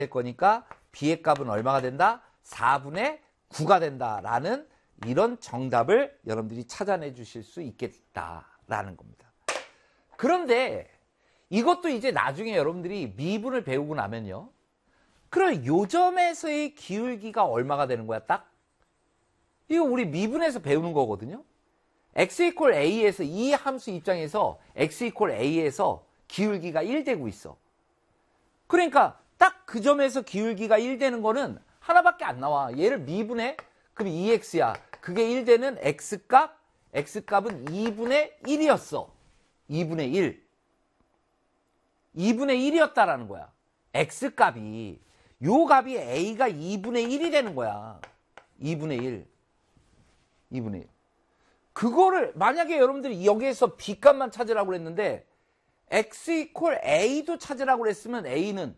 될 거니까 b의 값은 얼마가 된다? 4분의 9가 된다라는 이런 정답을 여러분들이 찾아내 주실 수 있겠다라는 겁니다. 그런데 이것도 이제 나중에 여러분들이 미분을 배우고 나면요. 그럼 요점에서의 기울기가 얼마가 되는 거야, 딱? 이거 우리 미분에서 배우는 거거든요. x 이퀄 a에서 이 함수 입장에서 x 이퀄 a에서 기울기가 1 되고 있어. 그러니까 딱 그 점에서 기울기가 1 되는 거는 하나밖에 안 나와. 얘를 미분해? 그럼 2x야. 그게 1 되는 x값은 2분의 1이었어. 2분의 1. 2분의 1이었다라는 거야. x값이. 요 값이 a가 2분의 1이 되는 거야. 2분의 1. 2분의 1. 그거를 만약에 여러분들이 여기에서 b값만 찾으라고 그랬는데 x 이퀄 a도 찾으라고 그랬으면 a는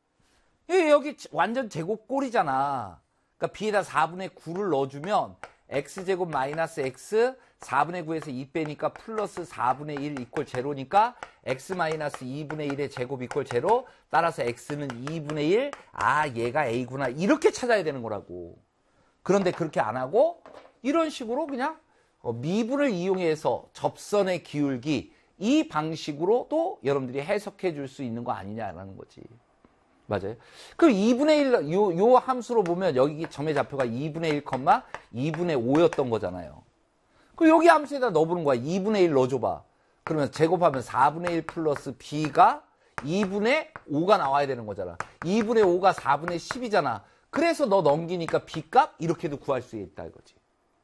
여기 완전 제곱꼴이잖아. 그러니까 b에다 4분의 9를 넣어주면 x제곱 마이너스 x 4분의 9에서 2 빼니까 플러스 4분의 1 이퀄 제로니까 x 마이너스 2분의 1의 제곱 이퀄 제로. 따라서 x는 2분의 1. 아, 얘가 a구나. 이렇게 찾아야 되는 거라고. 그런데 그렇게 안 하고 이런 식으로 그냥 미분을 이용해서 접선의 기울기 이 방식으로도 여러분들이 해석해 줄 수 있는 거 아니냐라는 거지. 맞아요. 그럼 2분의 1, 요 함수로 보면 여기 점의 좌표가 2분의 1, 2분의 5였던 거잖아요. 그럼 여기 함수에다 넣어보는 거야. 2분의 1 넣어줘봐. 그러면 제곱하면 4분의 1 플러스 b가 2분의 5가 나와야 되는 거잖아. 2분의 5가 4분의 10이잖아. 그래서 너 넘기니까 b값 이렇게도 구할 수 있다 이거지.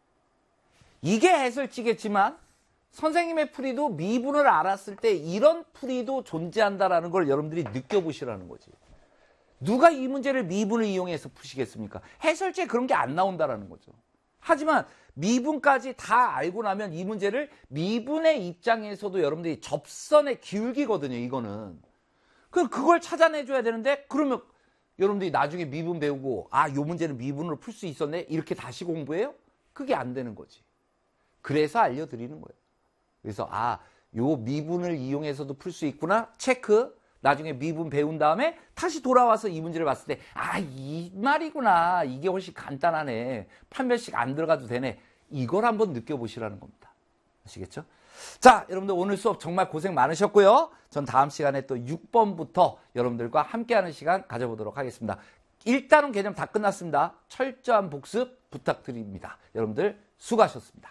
이게 해설지겠지만 선생님의 풀이도 미분을 알았을 때 이런 풀이도 존재한다라는 걸 여러분들이 느껴보시라는 거지. 누가 이 문제를 미분을 이용해서 푸시겠습니까? 해설지에 그런 게 안 나온다라는 거죠. 하지만 미분까지 다 알고 나면 이 문제를 미분의 입장에서도 여러분들이 접선의 기울기거든요. 이거는. 그걸 찾아내줘야 되는데 그러면 여러분들이 나중에 미분 배우고 아, 요 문제는 미분으로 풀 수 있었네? 이렇게 다시 공부해요? 그게 안 되는 거지. 그래서 알려드리는 거예요. 그래서 아, 요 미분을 이용해서도 풀 수 있구나. 체크. 나중에 미분 배운 다음에 다시 돌아와서 이 문제를 봤을 때 아, 이 말이구나. 이게 훨씬 간단하네. 판별식 안 들어가도 되네. 이걸 한번 느껴보시라는 겁니다. 아시겠죠? 자, 여러분들 오늘 수업 정말 고생 많으셨고요. 전 다음 시간에 또 6번부터 여러분들과 함께하는 시간 가져보도록 하겠습니다. 일단은 개념 다 끝났습니다. 철저한 복습 부탁드립니다. 여러분들 수고하셨습니다.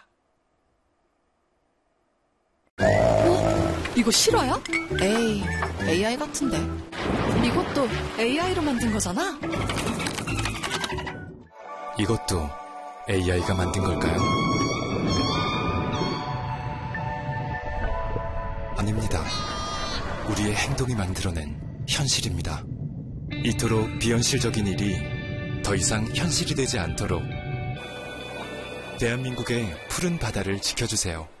이거 실화야? 에이, AI 같은데. 이것도 AI로 만든 거잖아? 이것도 AI가 만든 걸까요? 아닙니다. 우리의 행동이 만들어낸 현실입니다. 이토록 비현실적인 일이 더 이상 현실이 되지 않도록 대한민국의 푸른 바다를 지켜주세요.